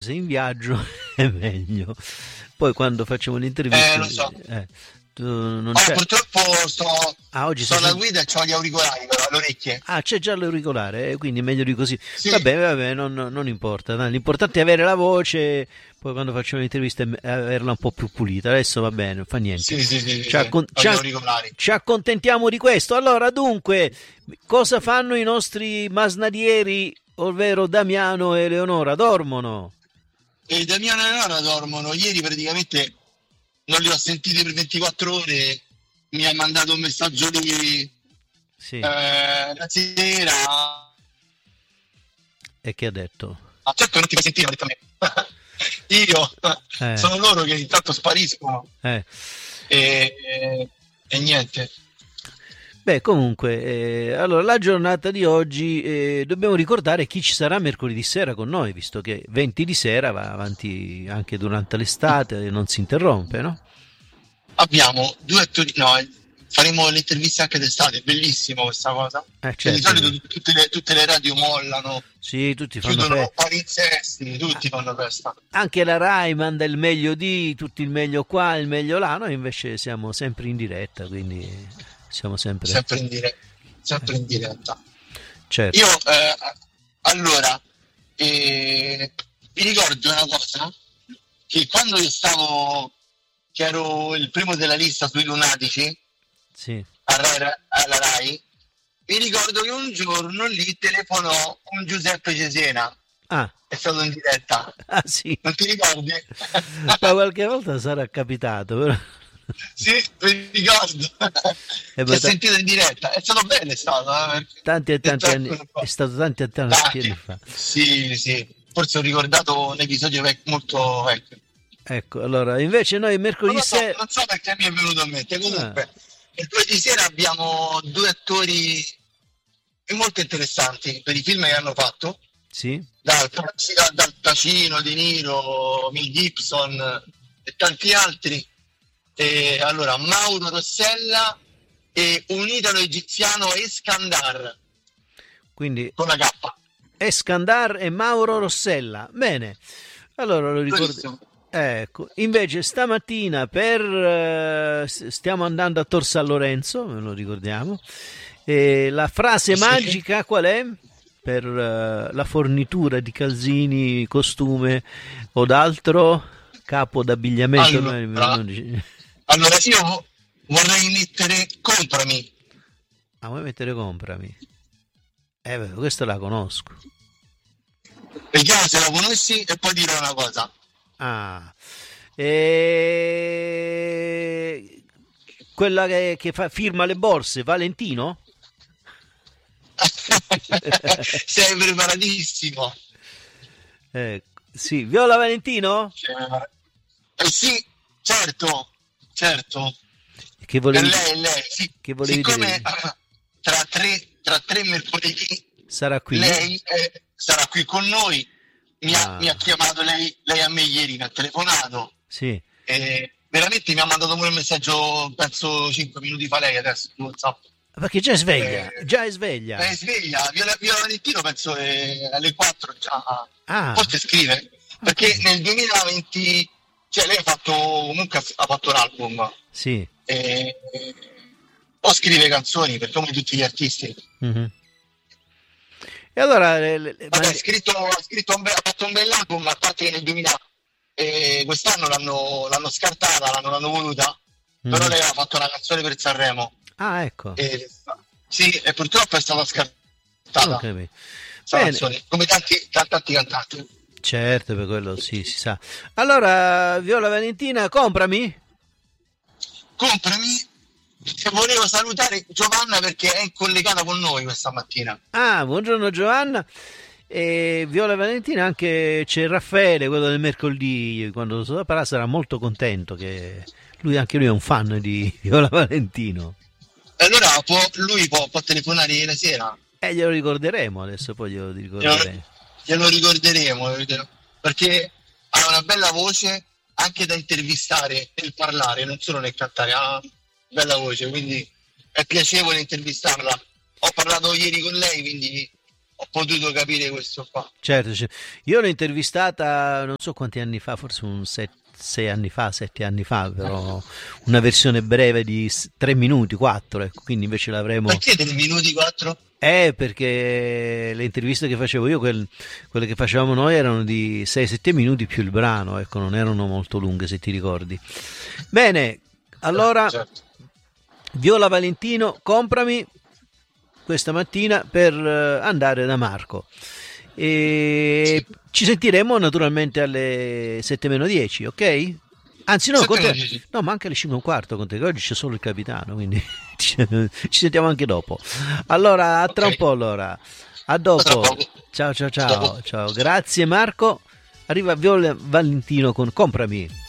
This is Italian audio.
sei in viaggio è meglio. Poi quando facciamo l'intervista, lo so. tu non c'è. Purtroppo Oggi sto alla guida e ho gli auricolari alle orecchie. C'è già l'auricolare, quindi è meglio di così. Sì. Vabbè, non importa. Dai, l'importante è avere la voce, poi quando facciamo l'intervista averla un po' più pulita. Adesso va bene, non fa niente. Sì. Ci accontentiamo di questo. Allora, dunque, cosa fanno i nostri masnadieri, ovvero Damiano e Eleonora? Dormono? E Damiano e Eleonora dormono. Ieri praticamente non li ho sentiti per 24 ore. Mi ha mandato un messaggio lui la sera. E che ha detto? Certo non ti fai sentire, ha detto a me. Io sono loro che intanto spariscono. E niente. Beh, comunque, allora la giornata di oggi dobbiamo ricordare chi ci sarà mercoledì sera con noi, visto che 20 di sera va avanti anche durante l'estate e non si interrompe, no? Abbiamo 2 attori, faremo le interviste anche d'estate, è bellissimo questa cosa. Certo. Di solito tutte le radio mollano, sì, tutti fanno chiudono palinsesti, tutti fanno festa. Anche la Rai manda il meglio di, tutti il meglio qua, il meglio là, noi invece siamo sempre in diretta, quindi siamo sempre in diretta. Certo. Io allora vi ricordo una cosa, che quando che ero il primo della lista sui lunatici, sì, alla Rai, mi ricordo che un giorno lì telefonò un Giuseppe Cesena. È stato in diretta. Sì. Non ti ricordi? Ma qualche volta sarà capitato, però. Sì, mi ricordo. Si è sentito in diretta. È stato bello, è stato. Tanti anni. È stato tanti anni fa. Sì. Forse ho ricordato un episodio molto vecchio. Ecco, allora, invece noi mercoledì sera... Non so perché mi è venuto a mente. Comunque, mercoledì sera abbiamo 2 attori molto interessanti per i film che hanno fatto. Sì. Dal Pacino, De Niro, Mel Gibson e tanti altri. E allora, Mauro Rossella e un italo-egiziano Eskandar. Quindi con la K. Eskandar e Mauro Rossella. Bene. Allora lo ricordo. Ecco, invece stamattina stiamo andando a Tor San Lorenzo, me lo ricordiamo. E la frase magica qual è? Per la fornitura di calzini, costume o d'altro, capo d'abbigliamento. Allora io vorrei mettere comprami. Vuoi mettere comprami? Questa la conosco. Vediamo se la conosci e poi dirò una cosa. Quella che firma le borse, Valentino? Sei preparatissimo. Sì, Viola Valentino? Sì, certo. Che volevi lei sì. Che volevi siccome dire? Tra tre mercoledì sarà qui. Lei sarà qui con noi. Mi ha chiamato lei a me ieri, mi ha telefonato. Sì. Veramente mi ha mandato pure un messaggio, penso 5 minuti fa lei adesso, non so. Perché già è sveglia, È sveglia. Viola Valentino penso alle 4 già. Forse scrive. Perché Okay. Nel 2020, cioè lei comunque ha fatto un album. Sì. O scrive canzoni, per come tutti gli artisti. Mm-hmm. E allora ha fatto un bel album, a parte che nel 2000 quest'anno l'hanno scartata, l'hanno voluta, però lei aveva fatto una canzone per Sanremo. Ecco. Sì, e purtroppo è stata scartata. Okay. Canzone, come tanti cantanti. Certo, per quello sì, si sa. Allora, Viola Valentina, comprami. E volevo salutare Giovanna perché è collegata con noi questa mattina. Buongiorno Giovanna. E Viola Valentina, anche c'è Raffaele, quello del mercoledì, quando parla sarà molto contento che anche lui è un fan di Viola Valentino. Allora lui può telefonare la sera. Glielo ricorderemo adesso, poi glielo ricorderemo. Glielo ricorderemo, perché ha una bella voce anche da intervistare nel parlare, non solo nel cantare, ha bella voce, quindi è piacevole intervistarla. Ho parlato ieri con lei, quindi ho potuto capire questo qua. Certo, io l'ho intervistata non so quanti anni fa, forse 6 anni fa, 7 anni fa, però una versione breve di 3 minuti, 4, ecco, quindi invece l'avremo... Perché 3 minuti, 4? Perché le interviste che facevo io, quelle che facevamo noi, erano di 6-7 minuti più il brano, ecco, non erano molto lunghe, se ti ricordi. Bene, allora, certo. Viola Valentino, comprami questa mattina per andare da Marco. E ci sentiremo naturalmente alle 7:10, ok? Anzi no, no, ma anche alle 5:15 con te, che oggi c'è solo il capitano, quindi ci sentiamo anche dopo. Allora, a tra un po', allora. A dopo. Ciao, ciao, ciao, ciao. Grazie Marco. Arriva Viola Valentino con Comprami.